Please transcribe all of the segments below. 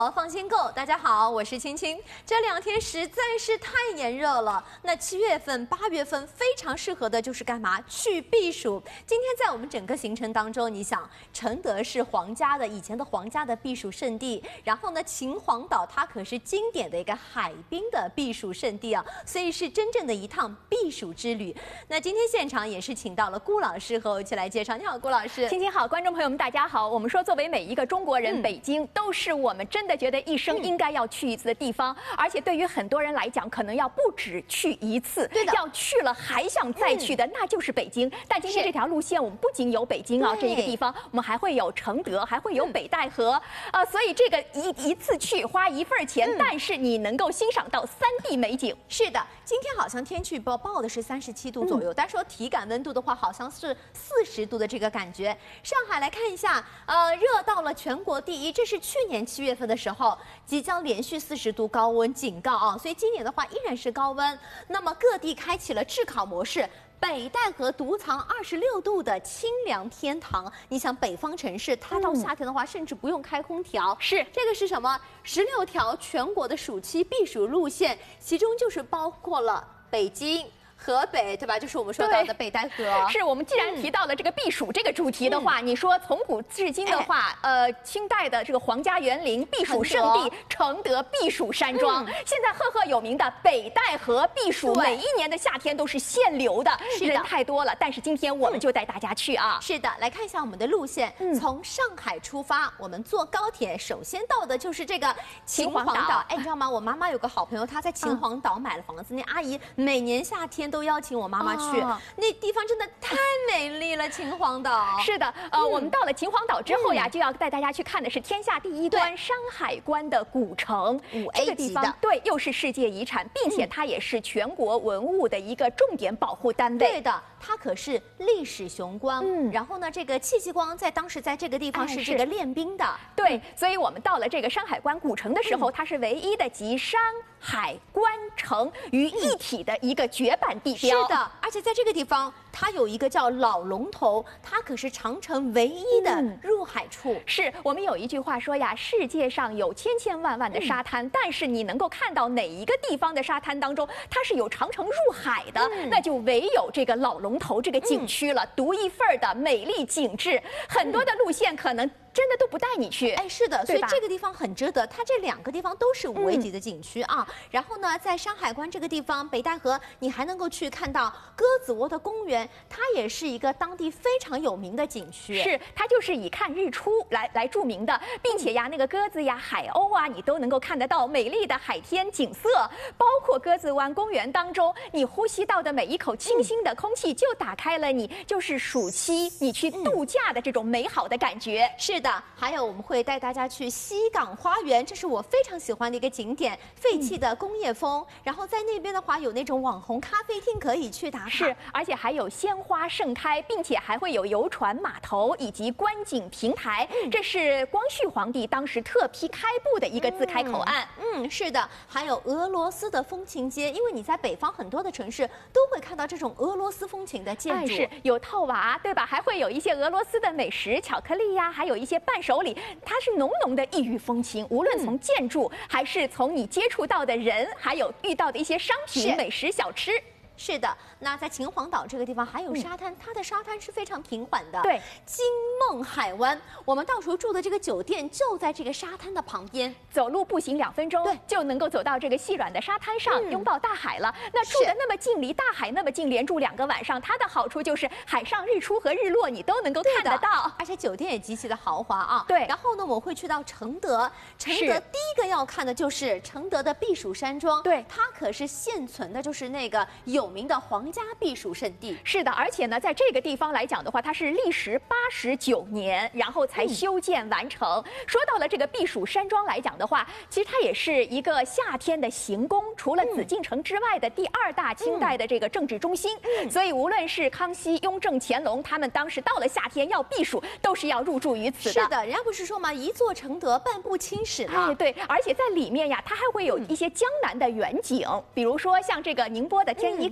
放心购，大家好，我是青青。这2天实在是太炎热了，那7月份、8月份非常适合的就是干嘛？去避暑。今天在我们整个行程当中，你想，承德是以前的皇家的避暑胜地，然后呢，秦皇岛它可是经典的一个海滨的避暑胜地啊，所以是真正的一趟避暑之旅。那今天现场也是请到了顾老师和我一起来介绍。你好，顾老师。 青青好，观众朋友们大家好。我们说，作为每一个中国人，北京都是我们真的觉得一生应该要去一次的地方，而且对于很多人来讲，可能要不止去一次，要去了还想再去的，那就是北京。但今天这条路线，我们不仅有北京啊这一个地方，我们还会有承德，还会有北戴河，所以这个一次去花一份钱，但是你能够欣赏到3D 美景。 是的，今天好像天气预报报的是37度左右，但说体感温度的话，好像是40度的这个感觉。上海来看一下，热到了全国第一，这是去年7月份的时候。即将连续40度高温警告啊，所以今年的话依然是高温。那么各地开启了炙烤模式，北戴河独藏26度的清凉天堂。你想北方城市，它到夏天的话，甚至不用开空调。 是这个是什么？16条全国的暑期避暑路线，其中就是包括了北京。河北对吧？就是我们说到的北戴河。 是我们既然提到了这个避暑这个主题的话，你说从古至今的话，清代的这个皇家园林避暑胜地承德避暑山庄，现在赫赫有名的北戴河避暑，每一年的夏天都是限流的，人太多了。但是今天我们就带大家去啊。 是的，来看一下我们的路线，从上海出发，我们坐高铁，首先到的就是这个秦皇岛。哎，你知道吗？我妈妈有个好朋友，她在秦皇岛买了房子，那阿姨每年夏天都邀请我妈妈去，那地方真的太美丽了，秦皇岛。 是的，我们到了秦皇岛之后呀，就要带大家去看的是天下第一关山海关的古城 ，5A 这个地方，对，又是世界遗产，并且它也是全国文物的一个重点保护单位。 对的，它可是历史雄关。然后呢，这个戚继光在当时在这个地方是这个练兵的。 对，所以我们到了这个山海关古城的时候，它是唯一的集山海关城于一体的一个绝版地标。 是的，而且在这个地方，它有一个叫老龙头，它可是长城唯一的入海处。 是我们有一句话说呀，世界上有千千万万的沙滩，但是你能够看到哪一个地方的沙滩当中，它是有长城入海的，那就唯有这个老龙头这个景区了，独一份的美丽景致。很多的路线可能真的都不带你去。 哎，是的，所以这个地方很值得。它这2个地方都是5A级的景区啊。然后呢，在山海关这个地方，北戴河，你还能够去看到鸽子窝的公园，它也是一个当地非常有名的景区。 是，它就是以看日出来著名的，并且呀，那个鸽子呀、海鸥啊，你都能够看得到美丽的海天景色。包括鸽子湾公园当中，你呼吸到的每一口清新的空气，就打开了你就是暑期你去度假的这种美好的感觉。 是的，还有我们会带大家去西港花园，这是我非常喜欢的一个景点，废弃的工业风。然后在那边的话，有那种网红咖啡厅可以去打卡。 是，而且还有鲜花盛开，并且还会有游船码头以及观景平台。这是光绪皇帝当时特批开埠的一个自开口岸。 是的，还有俄罗斯的风情街，因为你在北方很多的城市都会看到这种俄罗斯风情的建筑， 是有套娃，对吧？还会有一些俄罗斯的美食，巧克力呀，还有一些伴手礼，它是浓浓的异域风情。无论从建筑，还是从你接触到的人，还有遇到的一些商品、美食、小吃。 是的，那在秦皇岛这个地方还有沙滩，它的沙滩是非常平缓的。 对， 金梦海湾，我们到时候住的这个酒店就在这个沙滩的旁边， 走路步行2分钟，就能够走到这个细软的沙滩上，拥抱大海了。那住的那么近，离大海那么近，连住2个晚上，它的好处就是海上日出和日落你都能够看得到， 而且酒店也极其的豪华啊。 对， 然后呢，我会去到承德，承德第一个要看的就是承德的避暑山庄。 对， 它可是现存的，就是那个有名的皇家避暑胜地。 是的，而且呢，在这个地方来讲的话，它是历时89年，然后才修建完成。说到了这个避暑山庄来讲的话，其实它也是一个夏天的行宫，除了紫禁城之外的第2大清代的这个政治中心。所以无论是康熙、雍正、乾隆，他们当时到了夏天要避暑，都是要入住于此的。 是的，人家不是说嘛，一座承德，半部青史嘛。 对，而且在里面呀，它还会有一些江南的远景，比如说像这个宁波的天一阁。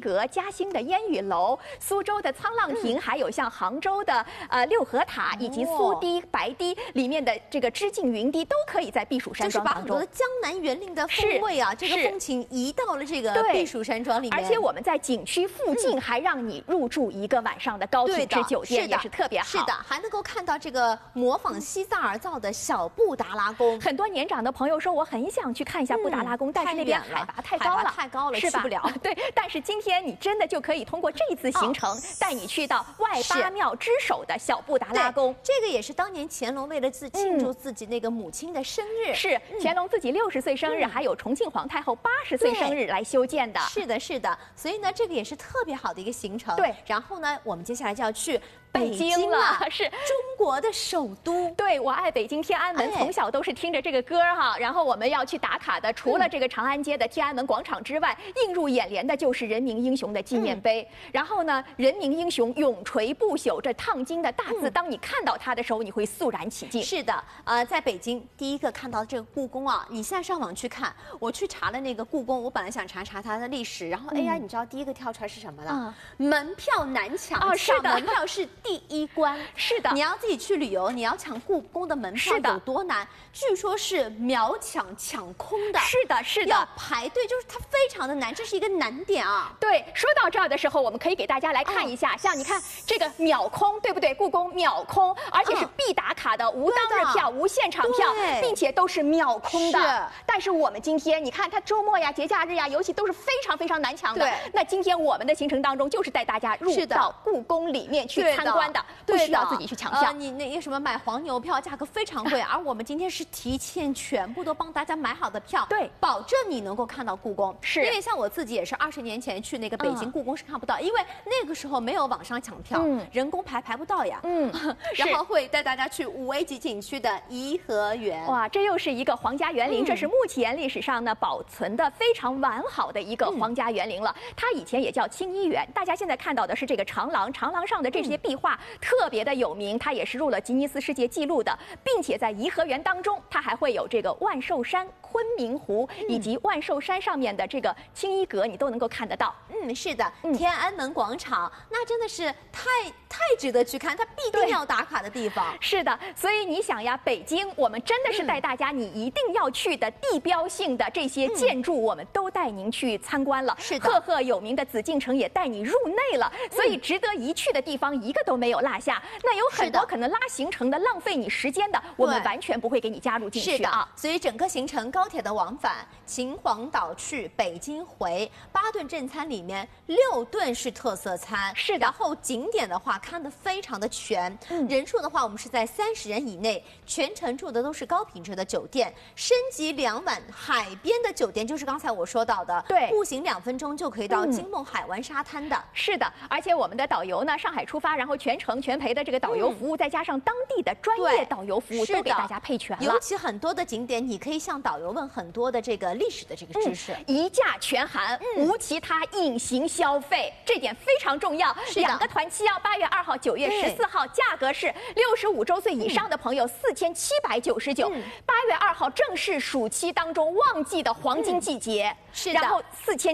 阁、嘉兴的烟雨楼、苏州的沧浪亭，还有像杭州的六合塔，以及苏堤、白堤里面的这个织锦云堤，都可以在避暑山庄当中。 就是把很多江南园林的风味啊，这个风情移到了这个避暑山庄里面。 而且我们在景区附近还让你入住一个晚上的高品质酒店，也是特别好。 是的，还能够看到这个模仿西藏而造的小布达拉宫。 很多年长的朋友说，我很想去看一下布达拉宫，但是那边海拔太高了， 是吧？ 去不了。对，但是今天你真的就可以通过这一次行程，带你去到外八庙之首的小布达拉宫。 这个也是当年乾隆为了庆祝自己那个母亲的生日， 是乾隆自己60岁生日，还有重庆皇太后80岁生日来修建的。 是的，是的。所以呢，这个也是特别好的一个行程。 对， 然后呢，我们接下来就要去北京了，是中国的首都。 对，我爱北京天安门，从小都是听着这个歌哈。然后我们要去打卡的，除了这个长安街的天安门广场之外，映入眼帘的就是人民英雄的纪念碑。然后呢，人民英雄永垂不朽，这烫金的大字，当你看到它的时候，你会肃然起敬。 是的，在北京第一个看到这个故宫啊，你现在上网去看，我去查了那个故宫，我本来想查它的历史，然后 AI 你知道第一个跳出来是什么了？门票难抢， 是的， 门票是第一关。 是的， 你要自己去旅游，你要抢故宫的门票有多难？据说是秒抢空的。 是的，是的， 要排队，就是它非常的难，这是一个难点啊。 对，说到这儿的时候，我们可以给大家来看一下，像你看这个秒空，对不对？故宫秒空，而且是必打卡的，无当日票、无现场票，并且都是秒空的。但是我们今天，你看它周末呀、节假日呀，尤其都是非常难抢的。那今天我们的行程当中，就是带大家入到故宫里面去参观的，不需要自己去抢票。 你那个什么买黄牛票，价格非常贵，而我们今天是提前全部都帮大家买好的票， 对， 保证你能够看到故宫。 是因为像我自己也是20年前去那个北京故宫是看不到，因为那个时候没有网上抢票，人工排不到呀。然后会带大家去5A级景区的颐和园。 哇，这又是一个皇家园林，这是目前历史上呢保存的非常完好的一个皇家园林了。它以前也叫清漪园，大家现在看到的是这个长廊，长廊上的这些壁画特别的有名，它也是入了吉尼斯世界纪录的，并且在颐和园当中，它还会有这个万寿山、昆明湖以及万寿山上面的这个清漪阁，你都能够看得到。 是的，天安门广场那真的是太值得去看，它必定要打卡的地方。 是的，所以你想呀，北京我们真的是带大家，你一定要去的地标性的这些建筑，我们都带您去参观了。 是的， 赫赫有名的紫禁城也带你入内了，所以值得一去的地方一个都没有落下。那有很多可能拉行程的、浪费你时间的，我们完全不会给你加入进去啊。 所以整个行程，高铁的往返，秦皇岛去，北京回，8顿正餐里面6顿是特色餐。 是的， 然后景点的话看得非常的全，人数的话我们是在30人以内，全程住的都是高品质的酒店，升级2晚海边的酒店，就是刚才我说到的， 对， 步行2分钟就可以到金梦海湾沙滩的。 是的，而且我们的导游呢，上海出发，然后全程全陪的这个导游服务，再加上当地的专业导游服务，都给大家配全了。 尤其很多的景点，你可以向导游问很多的这个历史的这个知识， 一价全含，无其他隐形消费，这点非常重要。2个团期要8月2号、9月14号，价格是65周岁以上的朋友4799，8月2号正是暑期当中旺季的黄金季节， 是的。 然后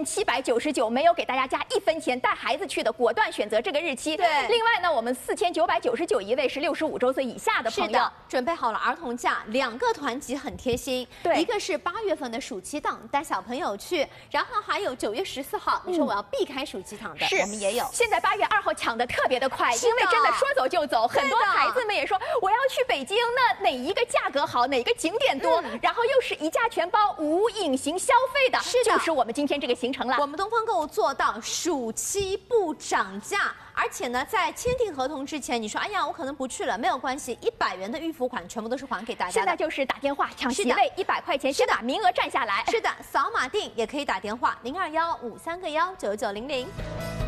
4799没有给大家加1分钱，带孩子去的果断选择这个日期。 对， 另外呢，我们4999一位是65周岁以下的朋友， 准备好了儿童价，2个团级很贴心， 对， 一个是8月份的暑期档，带小朋友去，然后还有9月14号，你说我要避开暑期档的，我们也有。 现在8月2号抢的特别的快，因为真的说走就走，很多孩子们也说我要去北京，那哪一个价格好，哪个景点多，然后又是一价全包，无隐形消费的，就是我们今天这个行程了。 我们东方购物做到暑期不涨价。而且呢，在签订合同之前，你说哎呀，我可能不去了，没有关系，100元的预付款全部都是还给大家的。 现在就是打电话抢席位，100块钱先把名额占下来。 是的，扫码订也可以打电话0215319900。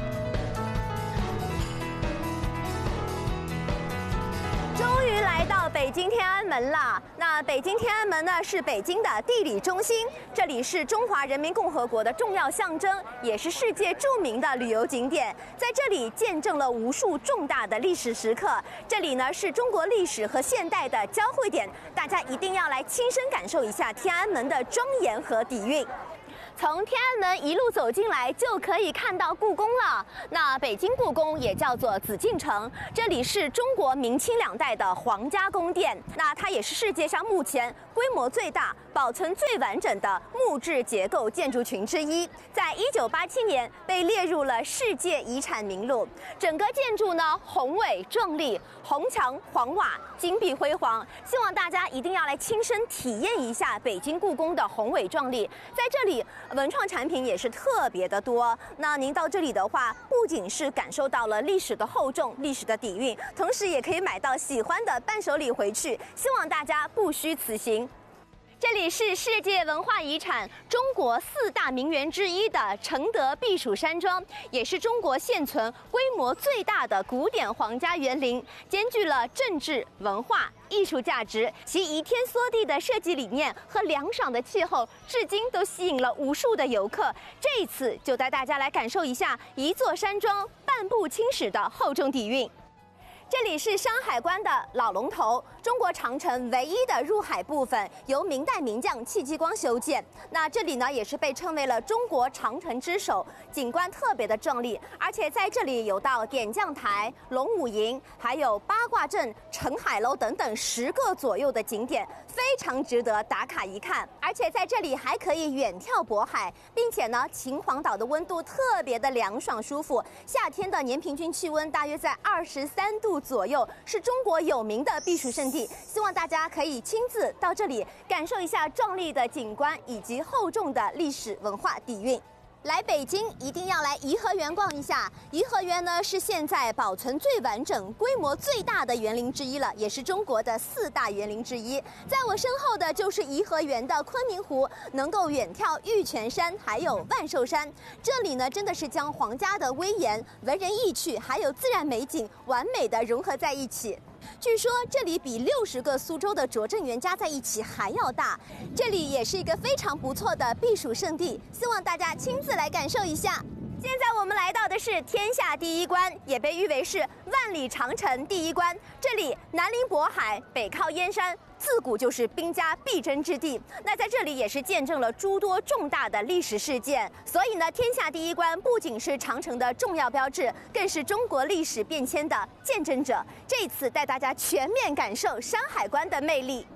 终于来到北京天安门了。那北京天安门呢，是北京的地理中心，这里是中华人民共和国的重要象征，也是世界著名的旅游景点。在这里见证了无数重大的历史时刻，这里呢是中国历史和现代的交汇点，大家一定要来亲身感受一下天安门的庄严和底蕴。 从天安门一路走进来，就可以看到故宫了。那北京故宫也叫做紫禁城，这里是中国明清两代的皇家宫殿。那它也是世界上目前规模最大、保存最完整的木质结构建筑群之一。在1987年被列入了世界遗产名录。整个建筑呢，宏伟壮丽，红墙黄瓦，金碧辉煌。希望大家一定要来亲身体验一下北京故宫的宏伟壮丽。在这里，文创产品也是特别的多。那您到这里的话，不仅是感受到了历史的厚重、历史的底蕴，同时也可以买到喜欢的伴手礼回去。希望大家不虚此行。这里是世界文化遗产中国4大名园之一的承德避暑山庄，也是中国现存规模最大的古典皇家园林，兼具了政治、文化、艺术价值。其移天缩地的设计理念和凉爽的气候，至今都吸引了无数的游客。这一次就带大家来感受一下一座山庄半部青史的厚重底蕴。这里是山海关的老龙头，中国长城唯一的入海部分，由明代名将戚继光修建。那这里呢，也是被称为了中国长城之首，景观特别的壮丽。而且在这里有到点将台、龙舞营，还有八卦阵、澄海楼等等10个左右的景点，非常值得打卡一看。而且在这里还可以远眺渤海，并且呢，秦皇岛的温度特别的凉爽舒服，夏天的年平均气温大约在23度左右，是中国有名的避暑胜地。希望大家可以亲自到这里感受一下壮丽的景观以及厚重的历史文化底蕴。来北京一定要来颐和园逛一下。颐和园呢是现在保存最完整、规模最大的园林之一了，也是中国的4大园林之一。在我身后的就是颐和园的昆明湖，能够远眺玉泉山还有万寿山。这里呢真的是将皇家的威严、文人意趣还有自然美景完美的融合在一起。据说这里比60个苏州的拙政园加在一起还要大，这里也是一个非常不错的避暑胜地，希望大家亲自来感受一下。现在我们来到的是天下第一关，也被誉为是万里长城第一关。这里南临渤海，北靠燕山，自古就是兵家必争之地。那在这里也是见证了诸多重大的历史事件，所以呢，天下第一关不仅是长城的重要标志，更是中国历史变迁的见证者。这一次带大家全面感受山海关的魅力。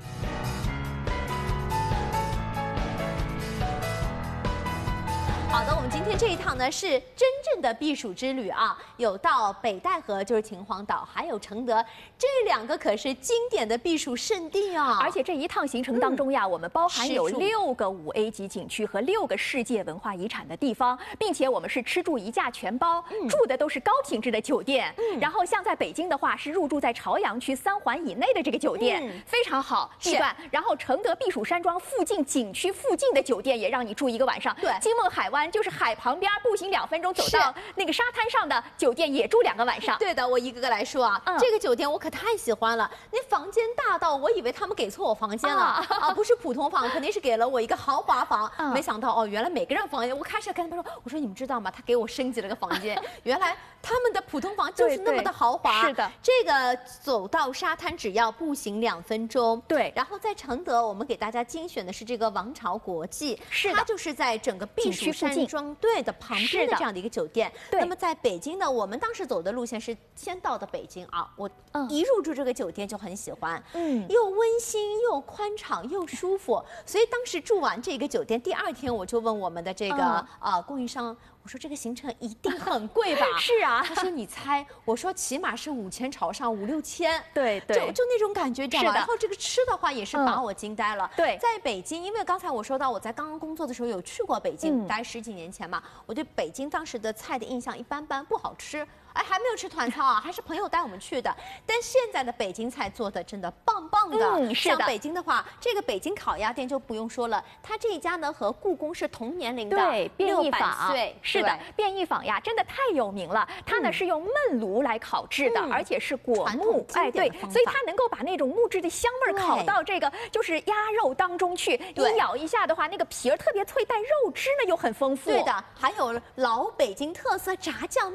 好的，我们今天这一趟呢是真正的避暑之旅啊，有到北戴河，就是秦皇岛，还有承德，这2个可是经典的避暑胜地啊。 而且这一趟行程当中呀，我们包含有6个5A 级景区和6个世界文化遗产的地方，并且我们是吃住一价全包，住的都是高品质的酒店。然后像在北京的话，是入住在朝阳区3环以内的这个酒店，非常好地段。然后承德避暑山庄附近景区附近的酒店也让你住一个晚上。 对， 金梦海湾就是海旁边，步行2分钟走到那个沙滩上的酒店也住2个晚上。 对的，我一个个来说啊，这个酒店我可太喜欢了，那房间大到我以为他们给错我房间了啊，不是普通房，肯定是给了我一个豪华房。没想到哦，原来每个人房间，我开始跟他们说，我说你们知道吗？他给我升级了个房间，原来他们的普通房就是那么的豪华。 是的， 这个走到沙滩只要步行2分钟。 对， 然后在承德，我们给大家精选的是这个王朝国际， 是的， 它就是在整个避暑山庄对的旁边的这样的一个酒店。那么在北京呢，我们当时走的路线是先到的北京啊，我一入住这个酒店就很喜欢，又温馨又宽敞又舒服，所以当时住完这个酒店，第2天我就问我们的这个供应商，我说这个行程一定很贵吧？ 是啊， 他说你猜，我说起码是5000朝上，5、6千， 对， 就那种感觉，知道吗？然后这个吃的话也是把我惊呆了。 对， 在北京，因为刚才我说到我在刚刚工作的时候有去过北京，大概10几年前嘛，我对北京当时的菜的印象一般般，不好吃。哎，还没有吃团操啊，还是朋友带我们去的。但现在的北京菜做的真的棒棒的。 是的。 像北京的话，这个北京烤鸭店就不用说了，它这一家呢和故宫是同年龄的， 对，便宜坊， 岁， 是的，便宜坊呀，真的太有名了。它呢是用焖炉来烤制的，而且是果木，哎，对，所以它能够把那种木质的香味烤到这个就是鸭肉当中去。一咬一下的话，那个皮儿特别脆，但肉汁呢又很丰富。 对的，还有老北京特色炸酱面。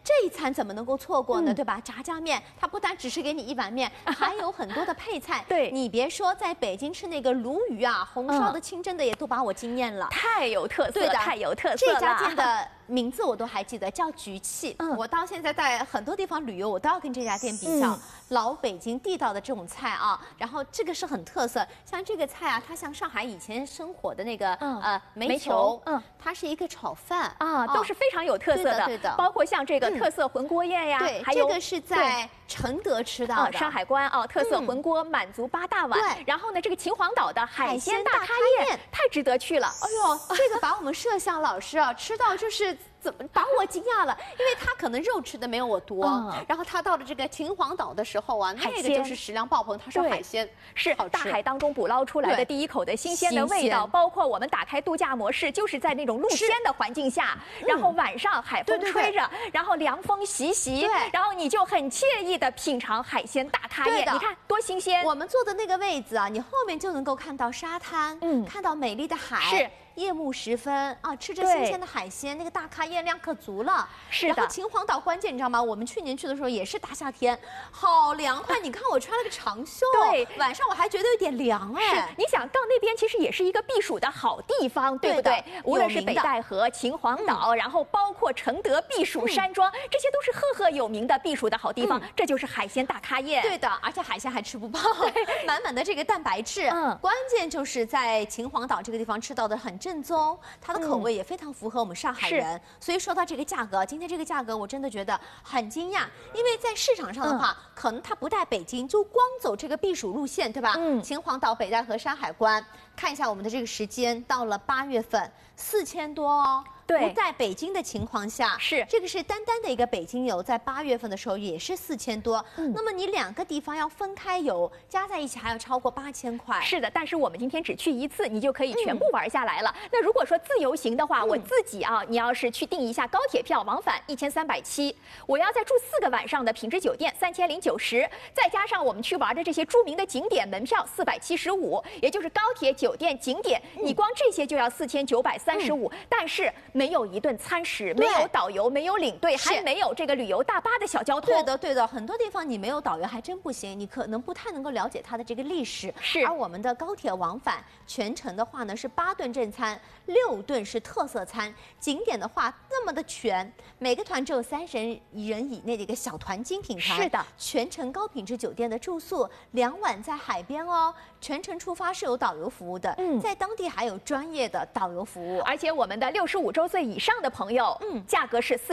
这一餐怎么能够错过呢？对吧？炸酱面，它不单只是给你一碗面，还有很多的配菜。 对， 你别说，在北京吃那个鲈鱼啊，红烧的、清蒸的，也都把我惊艳了， 太有特色，太有特色了。 这家店的名字我都还记得，叫菊气。我到现在在很多地方旅游，我都要跟这家店比较。老北京地道的这种菜啊，然后这个是很特色。像这个菜啊，它像上海以前生火的那个煤球，它是一个炒饭啊，都是非常有特色的。 对的， 包括像这个特色浑锅宴呀， 对， 还有这个是在承德吃到的山海关啊，特色浑锅满足8大碗。 对， 然后呢，这个秦皇岛的海鲜大咖宴太值得去了。 哎呦，这个把我们摄像老师啊吃到就是怎么把我惊讶了，因为他可能肉吃的没有我多，然后他到了这个秦皇岛的时候啊，那个就是食量爆棚，它是海鲜， 是大海当中捕捞出来的第一口的新鲜的味道，包括我们打开度假模式，就是在那种露天的环境下，然后晚上海风吹着，然后凉风习习，然后你就很惬意的品尝海鲜大咖宴，你看多新鲜。 我们坐的那个位子啊，你后面就能够看到沙滩，看到美丽的海， 是。 夜幕时分啊，吃着新鲜的海鲜，那个大咖宴量可足了。 是的。 然后秦皇岛关键你知道吗？我们去年去的时候也是大夏天，好凉快。你看我穿了个长袖， 对， 晚上我还觉得有点凉哎。 是，你想到那边其实也是一个避暑的好地方，对不对？无论是北戴河、秦皇岛，然后包括承德避暑山庄，这些都是赫赫有名的避暑的好地方。这就是海鲜大咖宴。 对的，而且海鲜还吃不饱，满满的这个蛋白质。关键就是在秦皇岛这个地方吃到的很正宗，它的口味也非常符合我们上海人，所以说到这个价格，今天这个价格我真的觉得很惊讶，因为在市场上的话，可能它不带北京，就光走这个避暑路线，对吧？秦皇岛、北戴河、山海关，看一下我们的这个时间，到了8月份，4000多哦。不在北京的情况下， 是这个是单单的一个北京游，在8月份的时候也是4000多。那么你2个地方要分开游，加在一起还要超过8000块。 是的，但是我们今天只去一次，你就可以全部玩下来了。那如果说自由行的话，我自己啊，你要是去订一下高铁票，往返1370，我要再住4个晚上的品质酒店3090，再加上我们去玩的这些著名的景点门票475，也就是高铁、酒店、景点，你光这些就要4935，但是没有一顿餐食，没有导游，没有领队，还没有这个旅游大巴的小交通。 对的，对的，很多地方你没有导游还真不行，你可能不太能够了解它的这个历史。 是。 而我们的高铁往返全程的话呢，是8顿正餐，6顿是特色餐。景点的话那么的全，每个团只有30人以内的一个小团精品团。 是的。 全程高品质酒店的住宿，2晚在海边哦。全程出发是有导游服务的，在当地还有专业的导游服务。 而且我们的65周岁以上的朋友，价格是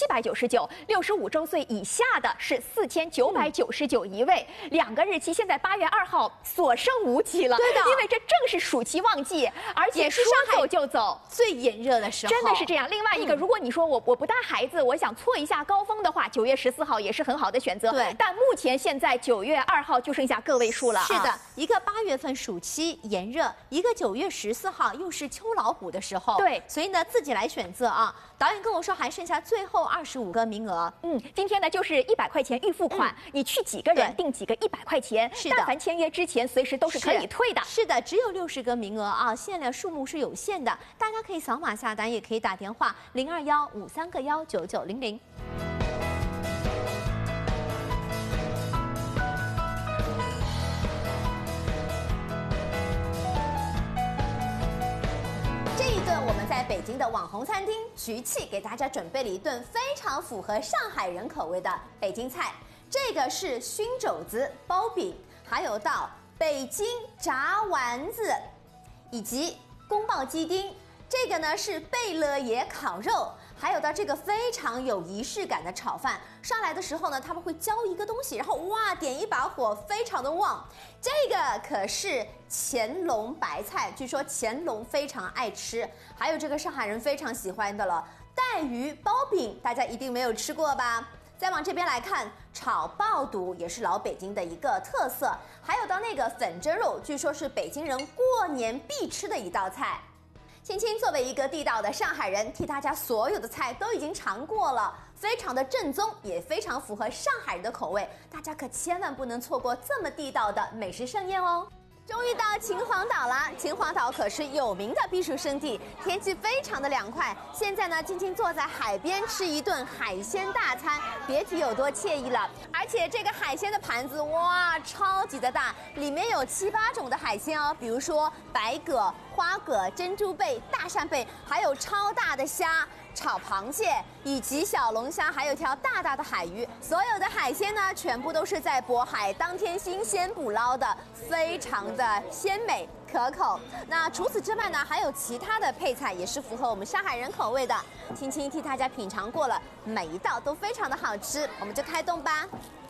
4799，65周岁以下的是4999一位。2个日期，现在8月2号所剩无几了。 对的， 因为这正是暑期旺季，而且说走就走， 最炎热的时候， 真的是这样。另外一个，如果你说我不带孩子，我想错一下高峰的话，9月14号也是很好的选择。 对， 但目前现在9月2号就剩下个位数了。 是的，一个8月份暑期炎热，一个9月14号又是秋老虎的时候。 对， 所以呢自己来选择啊。导演跟我说还剩下最后25个名额。 今天呢就是100块钱预付款，你去几个人订几个100块钱。 是的， 但凡签约之前随时都是可以退的。 是的，只有60个名额啊，限量数目是有限的，大家可以扫码下单，也可以打电话02153个19900。我们在北京的网红餐厅菊气给大家准备了一顿非常符合上海人口味的北京菜，这个是熏肘子、包饼，还有到北京炸丸子，以及宫保鸡丁，这个呢是贝勒爷烤肉，还有到这个非常有仪式感的炒饭。上来的时候呢，他们会浇一个东西，然后哇点一把火，非常的旺。这个可是乾隆白菜，据说乾隆非常爱吃。还有这个上海人非常喜欢的了，带鱼包饼，大家一定没有吃过吧？再往这边来看，炒爆肚也是老北京的一个特色。还有到那个粉蒸肉，据说是北京人过年必吃的一道菜。青青作为一个地道的上海人，替大家所有的菜都已经尝过了，非常的正宗，也非常符合上海人的口味，大家可千万不能错过这么地道的美食盛宴哦。 终于到秦皇岛了，秦皇岛可是有名的避暑胜地，天气非常的凉快。现在呢，静静坐在海边吃一顿海鲜大餐，别提有多惬意了。而且这个海鲜的盘子，哇，超级的大，里面有7、8种的海鲜哦，比如说白蛤、花蛤、珍珠贝、大扇贝，还有超大的虾。炒螃蟹以及小龙虾，还有条大大的海鱼，所有的海鲜呢，全部都是在渤海当天新鲜捕捞的，非常的鲜美可口。那除此之外呢，还有其他的配菜，也是符合我们上海人口味的。青青替大家品尝过了，每一道都非常的好吃，我们就开动吧。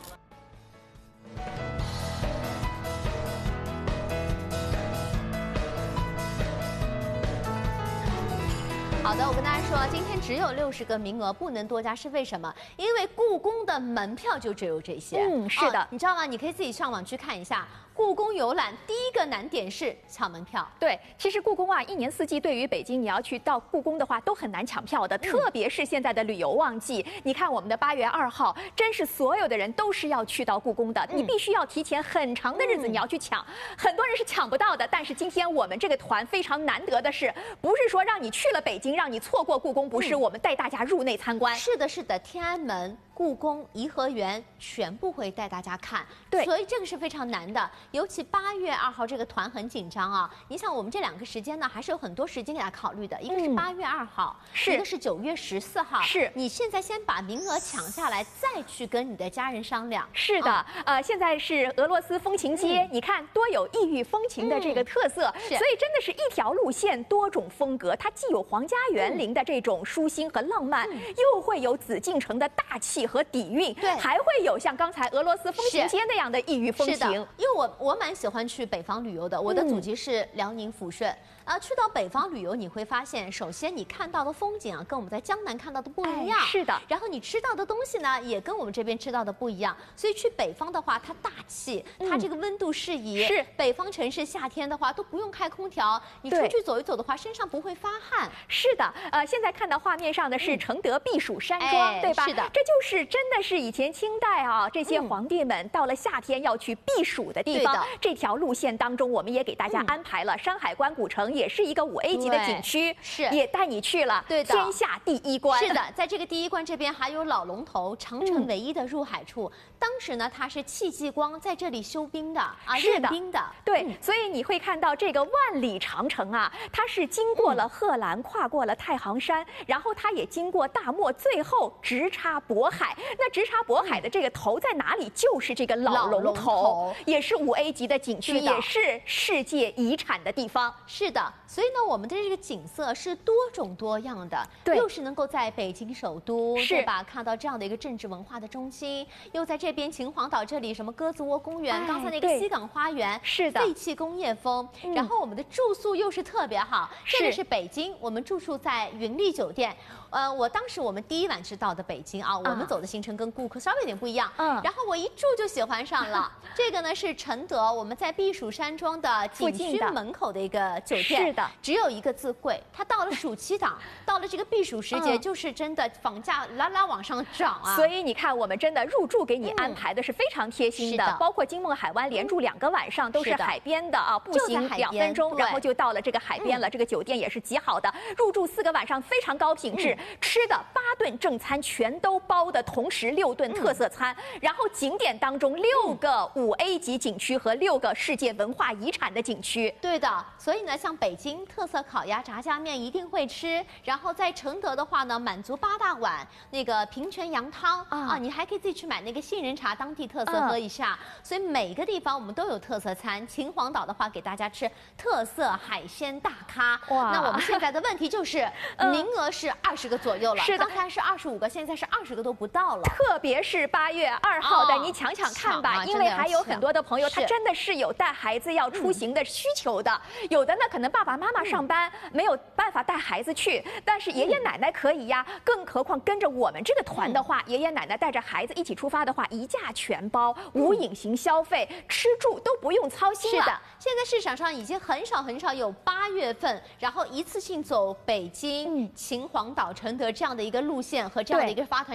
好的，我跟大家说，今天只有60个名额，不能多加，是为什么？因为故宫的门票就只有这些。 是的， 你知道吗？你可以自己上网去看一下。故宫游览第一个难点是抢门票。 对，其实故宫啊，一年四季对于北京你要去到故宫的话，都很难抢票的，特别是现在的旅游旺季。你看我们的8月2号，真是所有的人都是要去到故宫的，你必须要提前很长的日子你要去抢，很多人是抢不到的。但是今天我们这个团非常难得的是，不是说让你去了北京，让你错过故宫，不是，我们带大家入内参观。 是的，是的，天安门、故宫、颐和园全部会带大家看。 对， 所以这个是非常难的。尤其8月2号这个团很紧张啊！你想，我们这2个时间呢，还是有很多时间给大家考虑的。一个是8月2号，一个是9月14号。 是， 你现在先把名额抢下来，再去跟你的家人商量。 是的，现在是俄罗斯风情街，你看多有异域风情的这个特色，所以真的是一条路线多种风格，它既有皇家园林的这种舒心和浪漫，又会有紫禁城的大气和底蕴， 对， 还会有像刚才俄罗斯风情街那样的异域风情。 因为我蛮喜欢去北方旅游的，我的祖籍是辽宁抚顺。去到北方旅游，你会发现，首先你看到的风景啊，跟我们在江南看到的不一样。 是的。 然后你吃到的东西呢，也跟我们这边吃到的不一样。所以去北方的话，它大气，它这个温度适宜。 是。 北方城市夏天的话都不用开空调，你出去走一走的话，身上不会发汗。 是的。现在看到画面上的是承德避暑山庄，对吧？ 是的。 这就是真的是以前清代啊，这些皇帝们到了夏天要去避暑的地方。这条路线当中，我们也给大家安排了山海关古城，也是一个5A 级的景区， 是也带你去了。 对的， 天下第一关。 是的，在这个第一关这边还有老龙头，长城唯一的入海处。当时呢，它是戚继光在这里修兵的啊，练兵的。 对，所以你会看到这个万里长城啊，它是经过了贺兰，跨过了太行山，然后它也经过大漠，最后直插渤海。那直插渤海的这个头在哪里？就是这个老龙头，也是5A 级的景区，也是世界遗产的地方。 是的，所以呢，我们的这个景色是多种多样的，又是能够在北京首都，对吧？看到这样的一个政治文化的中心，又在这边秦皇岛这里什么鸽子窝公园，刚才那个西港花园， 是的， 废弃工业风。然后我们的住宿又是特别好，这里是北京，我们住宿在云丽酒店。当时我们第1晚是到的北京啊，我们走的行程跟顾客稍微有点不一样。然后我一住就喜欢上了。这个呢是承德，我们在避暑山庄的景区门口的一个酒店。 是的， 只有一个字贵。它到了暑期档，到了这个避暑时节，就是真的房价拉往上涨啊。 所以你看，我们真的入住给你安排的是非常贴心的，包括金梦海湾连住2个晚上，都是海边的啊，步行2分钟，然后就到了这个海边了。这个酒店也是极好的，入住4个晚上，非常高品质。吃的8顿正餐全都包的，同时6顿特色餐，然后景点当中6个5A 级景区和6个世界文化遗产的景区。 对的，所以呢，像北京特色烤鸭、炸酱面一定会吃，然后在承德的话呢，满足8大碗那个平泉羊汤啊，你还可以自己去买那个杏仁茶，当地特色喝一下。所以每个地方我们都有特色餐。秦皇岛的话，给大家吃特色海鲜大咖。哇，那我们现在的问题就是名额是20个左右了。是的，刚才是25个，现在是20个都不到了。 特别是8月2号的，你抢抢看吧，因为还有很多的朋友，他真的是有带孩子要出行的需求的。有的呢，可能爸爸妈妈上班没有办法带孩子去，但是爷爷奶奶可以呀。更何况跟着我们这个团的话，爷爷奶奶带着孩子一起出发的话，一价全包，无隐形消费，吃住都不用操心了。 是的，现在市场上已经很少有8月份，然后一次性走北京、秦皇岛、承德这样的一个路线和这样的一个发团时间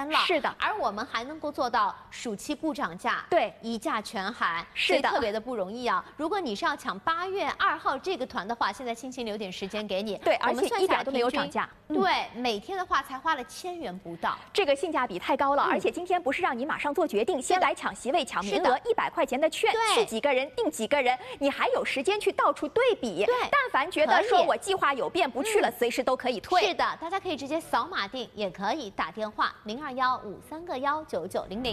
了。 是的， 而我们还能够做到暑期不涨价， 对， 一价全含， 是的， 所以特别的不容易啊。如果你是要抢8月2号这个团的话，现在青青留点时间给你。 对，而且一点都没有涨价。 对，每天的话才花了1000元不到， 这个性价比太高了。而且今天不是让你马上做决定，先来抢席位、抢名额，100块钱的券，去几个人定几个人，你还有时间去到处对比。 对， 但凡觉得说我计划有变不去了，随时都可以退。 是的，大家可以直接扫码订，也可以打电话02153个19900。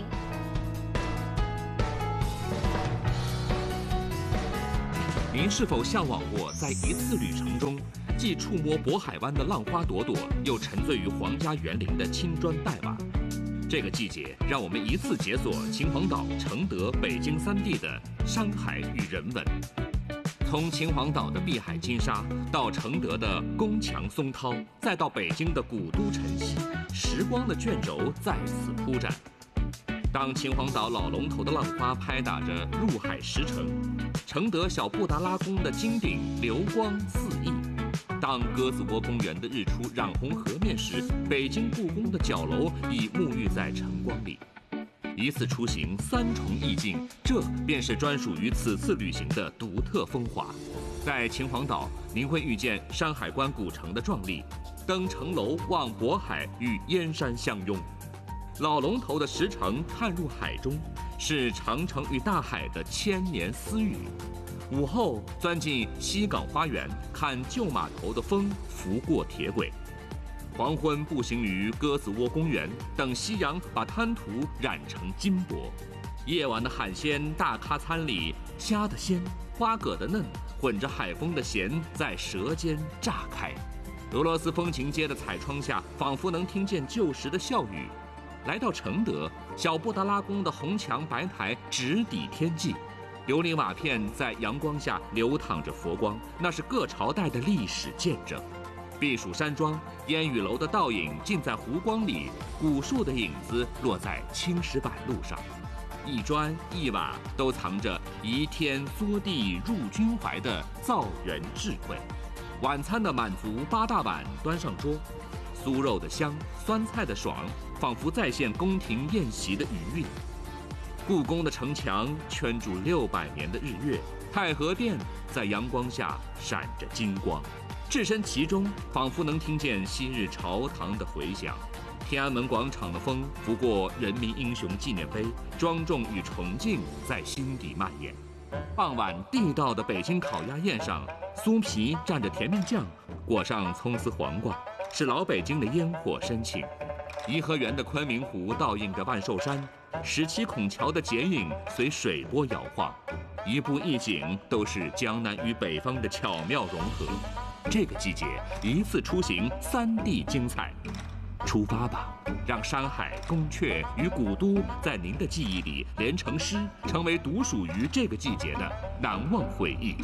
您是否向往过在一次旅程中，既触摸渤海湾的浪花朵朵，又沉醉于皇家园林的青砖黛瓦？这个季节，让我们一次解锁秦皇岛、承德、北京3地的山海与人文。从秦皇岛的碧海金沙，到承德的宫墙松涛，再到北京的古都晨曦，时光的卷轴在此铺展。当秦皇岛老龙头的浪花拍打着入海石城，承德小布达拉宫的金顶流光四溢；当鸽子窝公园的日出染红河面时，北京故宫的角楼已沐浴在晨光里。一次出行3重意境，这便是专属于此次旅行的独特风华。在秦皇岛，您会遇见山海关古城的壮丽，登城楼望渤海与燕山相拥。老龙头的石城探入海中，是长城与大海的千年私语。午后钻进西港花园，看旧码头的风拂过铁轨。黄昏步行于鸽子窝公园，等夕阳把滩涂染成金箔。夜晚的海鲜大咖餐里，虾的鲜，花蛤的嫩，混着海风的咸，在舌尖炸开。俄罗斯风情街的彩窗下，仿佛能听见旧时的笑语。来到承德，小布达拉宫的红墙白台直抵天际，琉璃瓦片在阳光下流淌着佛光，那是各朝代的历史见证。避暑山庄，烟雨楼的倒影尽在湖光里，古树的影子落在青石板路上，一砖一瓦都藏着移天缩地入君怀的造园智慧。晚餐的满足8大碗端上桌，酥肉的香，酸菜的爽，仿佛再现宫廷宴席的余韵。故宫的城墙圈住600年的日月，太和殿在阳光下闪着金光。置身其中，仿佛能听见昔日朝堂的回响。天安门广场的风拂过人民英雄纪念碑，庄重与崇敬在心底蔓延。傍晚地道的北京烤鸭宴上，酥皮蘸着甜面酱，裹上葱丝黄瓜，是老北京的烟火深情。颐和园的昆明湖倒映着万寿山，17孔桥的剪影随水波摇晃，一步一景都是江南与北方的巧妙融合。这个季节，一次出行3地精彩，出发吧，让山海、宫阙与古都在您的记忆里连成诗，成为独属于这个季节的难忘回忆。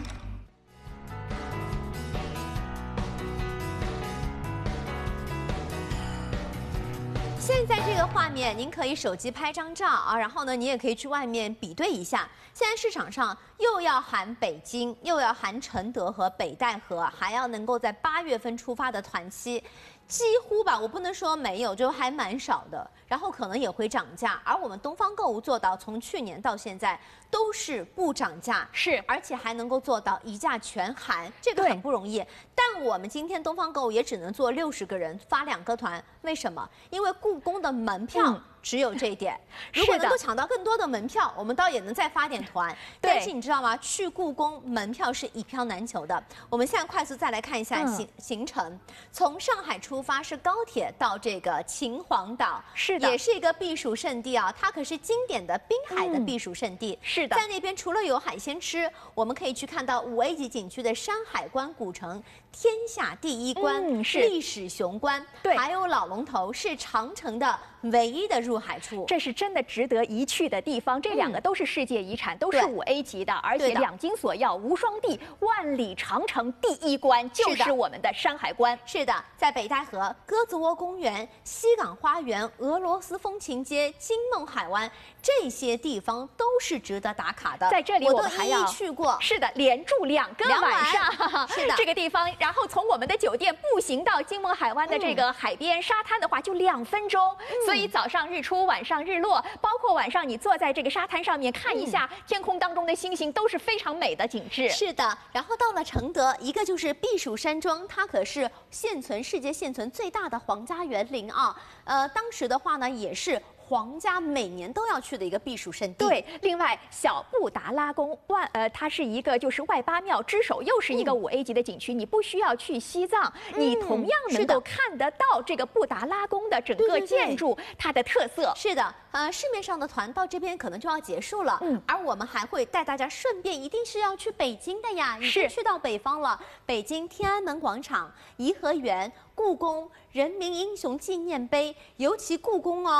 现在这个画面，您可以手机拍张照啊，然后呢，你也可以去外面比对一下。现在市场上又要含北京，又要含承德和北戴河，还要能够在8月份出发的团期，几乎吧，我不能说没有，就还蛮少的。然后可能也会涨价，而我们东方购物做到从去年到现在都是不涨价， 是， 而且还能够做到一价全含，这个很不容易。但我们今天东方购物也只能做60个人发2个团，为什么？因为故宫的门票只有这一点，如果能够抢到更多的门票，我们倒也能再发点团。但是你知道吗？去故宫门票是一票难求的。我们现在快速再来看一下行程，从上海出发是高铁到这个秦皇岛， 是的， 也是一个避暑胜地啊，它可是经典的滨海的避暑胜地。 是的， 在那边除了有海鲜吃，我们可以去看到5A 级景区的山海关古城，天下第一关，历史雄关， 对， 还有老龙头是长城的唯一的入入海处， 这是真的值得一去的地方。这两个都是世界遗产，都是5A 级的，而且两金锁钥无双地，万里长城第一关就是我们的山海关。 是的，在北戴河、鸽子窝公园、西港花园、俄罗斯风情街、金梦海湾这些地方都是值得打卡的。 在这里我们还要去过， 是的，连住2个晚上。 是的， 这个地方，然后从我们的酒店步行到金梦海湾的这个海边沙滩的话，就2分钟。所以早上日出，晚上日落，包括晚上你坐在这个沙滩上面看一下天空当中的星星，都是非常美的景致。 是的，然后到了承德，一个就是避暑山庄，它可是世界现存最大的皇家园林啊。当时的话呢，也是皇家每年都要去的一个避暑胜地。 对，另外小布达拉宫它是一个就是外八庙之首，又是一个5A 级的景区。你不需要去西藏，你同样能够看得到这个布达拉宫的整个建筑，它的特色。 是的，市面上的团到这边可能就要结束了，而我们还会带大家顺便一定是要去北京的呀，已经去到北方了，北京天安门广场、颐和园、故宫、人民英雄纪念碑，尤其故宫哦。